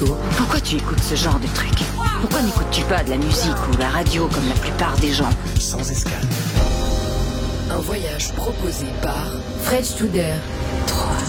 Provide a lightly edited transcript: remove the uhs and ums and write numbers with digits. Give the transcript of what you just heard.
Tôt. Pourquoi tu écoutes ce genre de truc? Pourquoi n'écoutes-tu pas de la musique ou la radio comme la plupart des gens? Sans escale. Un voyage proposé par Fred Studer. 3,